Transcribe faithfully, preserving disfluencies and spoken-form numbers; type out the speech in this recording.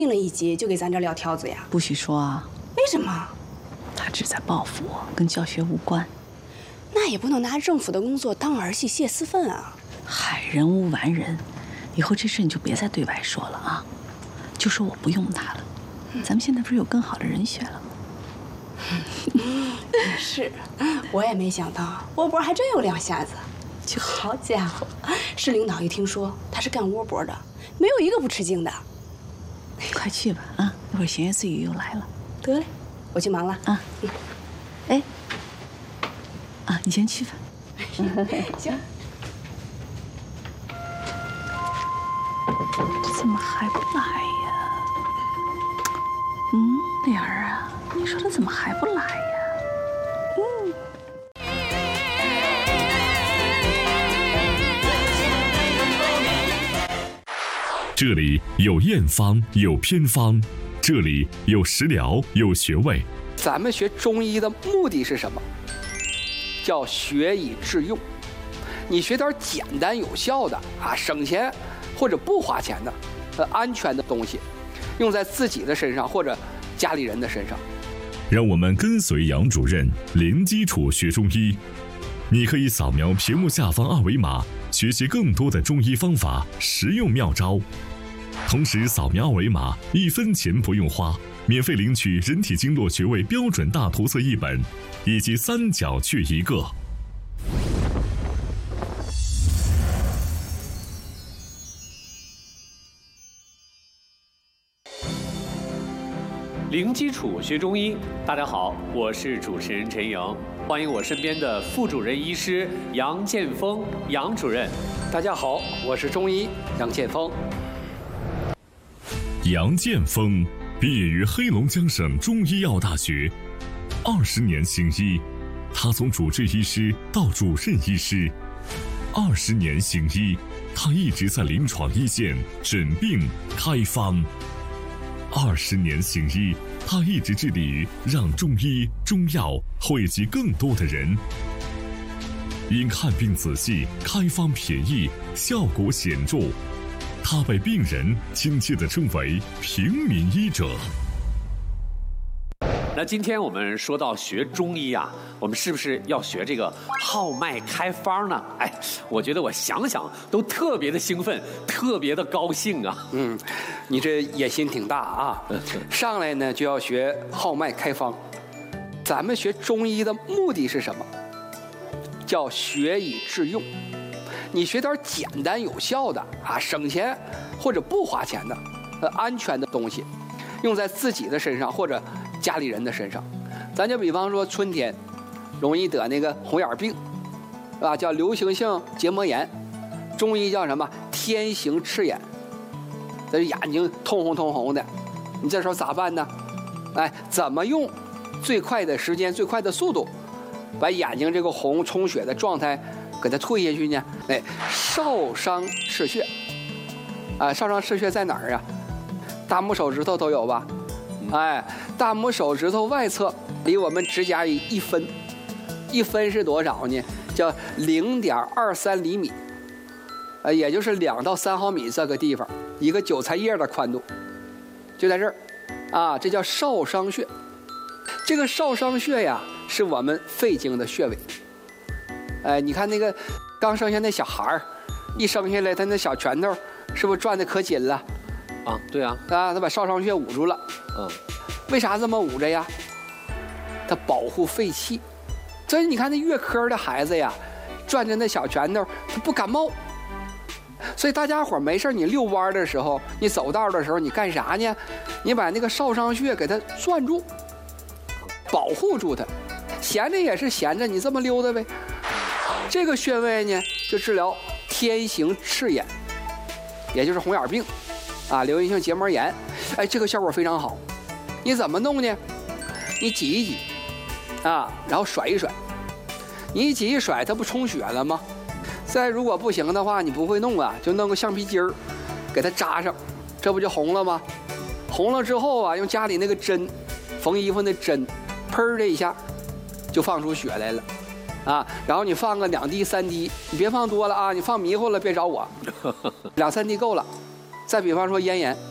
病了一急就给咱这撂挑子呀？ 不许说啊！ 为什么？ 他旨在报复我，跟教学无关。 那也不能拿政府的工作当儿戏泄私愤啊！ 嗨，人无完人，以后这事你就别再对外说了啊，就说我不用他了。嗯、咱们现在不是有更好的人选了吗？ 是，我也没想到窝脖还真有两下子。就好家伙，市领导一听说他是干窝脖的，没有一个不吃惊的。 快去吧啊，一会儿闲言碎语又来了。 得嘞，我去忙了啊。嗯、哎，啊，你先去吧。 行。 这怎么还不来呀？嗯，莲儿啊，你说他怎么还不来呀？嗯。 这里有验方，有偏方，这里有食疗，有穴位。 咱们学中医的目的是什么？叫学以致用。你学点简单有效的啊，省钱或者不花钱的、呃安全的东西，用在自己的身上或者家里人的身上。 让我们跟随杨主任零基础学中医。你可以扫描屏幕下方二维码，学习更多的中医方法、实用妙招。同时扫描二维码，一分钱不用花，免费领取人体经络穴位标准大图册一本，以及三角穴一个。 零基础学中医，大家好，我是主持人陈莹，欢迎我身边的副主任医师杨建峰杨主任。 大家好，我是中医杨建峰。 杨建峰毕业于黑龙江省中医药大学，二十年行医，他从主治医师到主任医师，二十年行医，他一直在临床一线诊病开方。二十年行医，他一直致力于让中医中药惠及更多的人。因看病仔细，开方便宜，效果显著，他被病人亲切地称为平民医者。 那今天我们说到学中医啊，我们是不是要学这个号脉开方呢？哎，我觉得我想想都特别的兴奋，特别的高兴啊。 嗯，你这野心挺大啊！上来呢就要学号脉开方。咱们学中医的目的是什么？叫学以致用。你学点简单有效的啊，省钱或者不花钱的、呃安全的东西，用在自己的身上或者家里人的身上。咱就比方说春天容易得那个红眼病，是吧？叫流行性结膜炎，中医叫什么？天行赤眼。这眼睛通红通红的，你这时候咋办呢？哎，怎么用最快的时间、最快的速度，把眼睛这个红充血的状态给它退下去呢？哎，少商赤穴啊，少商赤穴在哪儿啊？大拇手指头都有吧？哎，大拇手指头外侧离我们指甲一分，一分是多少呢？叫零点二三厘米，呃，也就是两到三毫米这个地方，一个韭菜叶的宽度，就在这儿，啊，这叫少商穴。这个少商穴呀，是我们肺经的穴位。哎，你看那个刚生下那小孩儿，一生下来他那小拳头是不是转的可紧了？ 啊，对啊， 啊，他把少商穴捂住了。 嗯， 为啥这么捂着呀？它保护肺气。所以你看那月科的孩子呀，转着那小拳头，他不感冒。所以大家伙没事，你遛弯的时候，你走道的时候，你干啥呢？你把那个少商穴给它攥住，保护住它。闲着也是闲着，你这么溜达呗。这个穴位呢，就治疗天行赤眼，也就是红眼病。啊，流行性结膜炎，哎，这个效果非常好。你怎么弄呢？你挤一挤，啊，然后甩一甩。你一挤一甩，它不充血了吗？再如果不行的话，你不会弄啊，就弄个橡皮筋儿，给它扎上，这不就红了吗？红了之后啊，用家里那个针，缝衣服那针，砰的一下，就放出血来了。啊，然后你放个两滴三滴，你别放多了啊，你放迷糊了别找我，两三滴够了。再比方说咽炎，